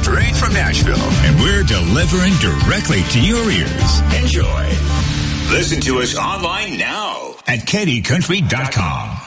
straight from Nashville. And we're delivering directly to your ears. Enjoy. Listen to us online now at KDCountry.com.